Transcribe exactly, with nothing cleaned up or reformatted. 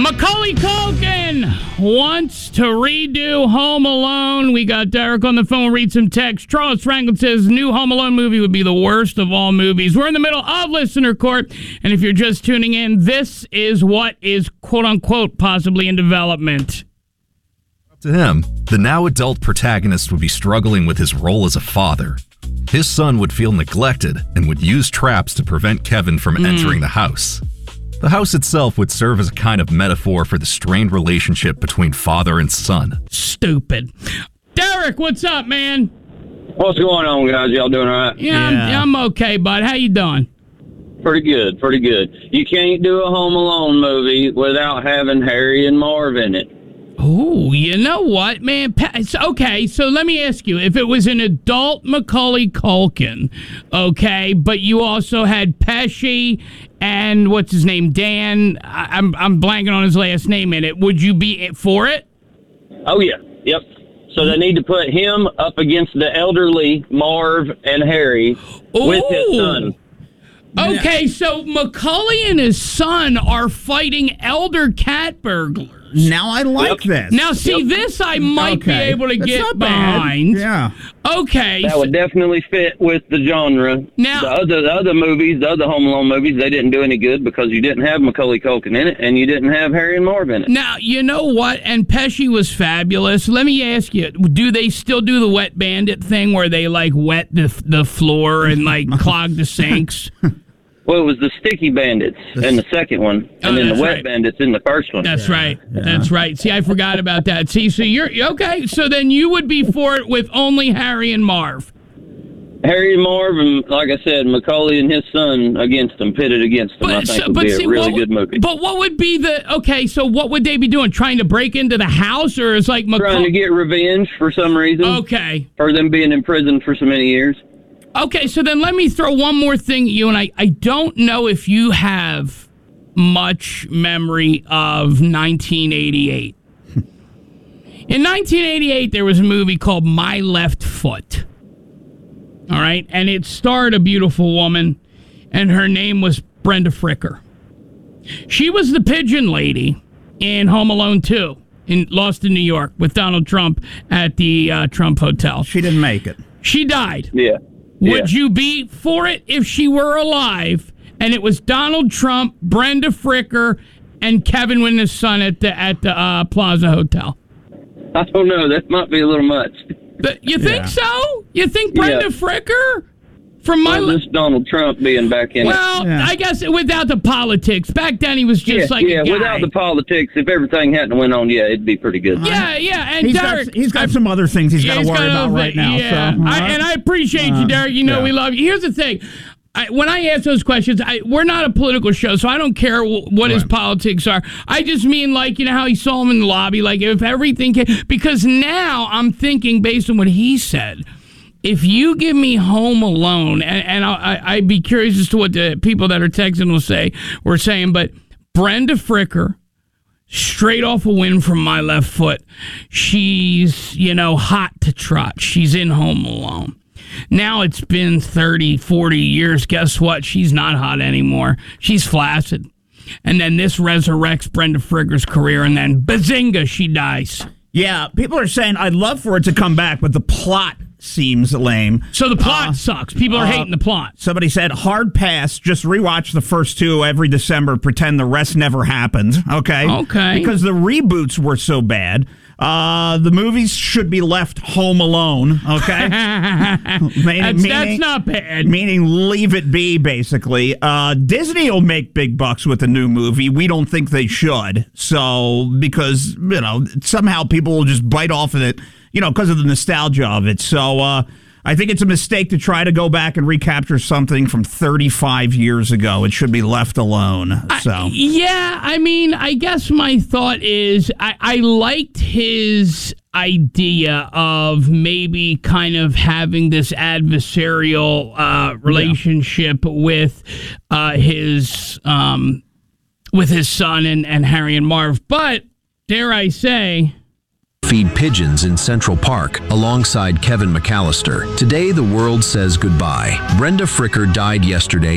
Macaulay Culkin wants to redo Home Alone. We got Derek on the phone. Read some text. Charles Franklin says new Home Alone movie would be the worst of all movies. We're in the middle of listener court, and if you're just tuning in, this is what is quote unquote possibly in development. To him, the now adult protagonist would be struggling with his role as a father. His son would feel neglected and would use traps to prevent Kevin from mm. entering the house. The house itself would serve as a kind of metaphor for the strained relationship between father and son. Stupid. Derek, what's up, man? What's going on, guys? Y'all doing all right? Yeah, yeah. I'm, I'm okay, bud. How you doing? Pretty good, pretty good. You can't do a Home Alone movie without having Harry and Marv in it. Oh, you know what, man? Okay, so let me ask you, if it was an adult Macaulay Culkin, okay, but you also had Pesci and what's his name, Dan, I'm I'm blanking on his last name in it, would you be for it? Oh, yeah, yep. So they need to put him up against the elderly Marv and Harry Ooh. with his son. Okay, so Macaulay and his son are fighting elder cat burglars. Now I like yep. this. Now, see, yep. this I might okay. be able to That's get behind. Yeah. Okay. That would definitely fit with the genre. Now, the other, the other movies, the other Home Alone movies, they didn't do any good because you didn't have Macaulay Culkin in it and you didn't have Harry and Marv in it. Now, you know what? And Pesci was fabulous. Let me ask you, do they still do the Wet Bandit thing where they, like, wet the, the floor and, like, clog the sinks? Well, it was the Sticky Bandits in the second one, and oh, then the Wet right. Bandits in the first one. That's yeah, right. Yeah. That's right. See, I forgot about that. See, so you're okay. So then you would be for it with only Harry and Marv. Harry and Marv, and like I said, Macaulay and his son against them, pitted against them. But, I think so, would but be see, a really what, good movie. But what would be the okay? So what would they be doing? Trying to break into the house, or is like Macaulay trying to get revenge for some reason? Okay, for them being in prison for so many years. Okay, so then let me throw one more thing at you, and I, I don't know if you have much memory of nineteen eighty-eight. In nineteen eighty-eight, there was a movie called My Left Foot. All right, and it starred a beautiful woman, and her name was Brenda Fricker. She was the pigeon lady in Home Alone two, in Lost in New York, with Donald Trump at the uh, Trump Hotel. She didn't make it. She died. Yeah. Would yeah. you be for it if she were alive and it was Donald Trump, Brenda Fricker, and Kevin with his son at the at the uh, Plaza Hotel? I don't know. That might be a little much. But you think yeah. so? You think Brenda yeah. Fricker from my well, just Donald Trump being back in well, it? Well, yeah. I guess without the politics. Back then he was just yeah, like yeah. a guy. Without the politics, if everything hadn't went on, yeah, it'd be pretty good. Yeah, yeah. And he's Derek, got, he's got I, some other things he's got to worry about right now. Yeah, so, I, and I appreciate uh, you, Derek. You know yeah. we love you. Here's the thing. I, when I ask those questions, I, we're not a political show, so I don't care w- what right. his politics are. I just mean, like, you know, how he saw him in the lobby, like, if everything came, because now I'm thinking, based on what he said, if you give me Home Alone, and, and I, I'd be curious as to what the people that are texting will say, were saying, but Brenda Fricker, straight off a win from My Left Foot, she's, you know, hot to trot. She's in Home Alone. Now it's been thirty, forty years. Guess what? She's not hot anymore. She's flaccid. And then this resurrects Brenda Fricker's career, and then bazinga, she dies. Yeah, people are saying, I'd love for it to come back, but the plot seems lame. So the plot uh, sucks. People are uh, hating the plot. Somebody said, hard pass, just rewatch the first two every December, pretend the rest never happened. Okay? Okay. Because the reboots were so bad. Uh, the movies should be left home alone, okay? meaning, that's, meaning, that's not bad. Meaning leave it be, basically. Uh, Disney will make big bucks with a new movie. We don't think they should. So, because, you know, somehow people will just bite off of it, you know, because of the nostalgia of it. So, uh, I think it's a mistake to try to go back and recapture something from thirty-five years ago. It should be left alone. So I, yeah, I mean, I guess my thought is I, I liked his idea of maybe kind of having this adversarial uh, relationship yeah. with uh, his um, with his son and, and Harry and Marv. But dare I say, feed pigeons in Central Park alongside Kevin McAllister. Today, the world says goodbye. Brenda Fricker died yesterday.